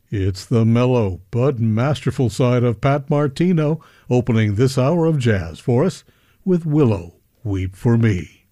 It's the mellow but masterful side of Pat Martino opening this hour of jazz for us with Willow, Weep for Me.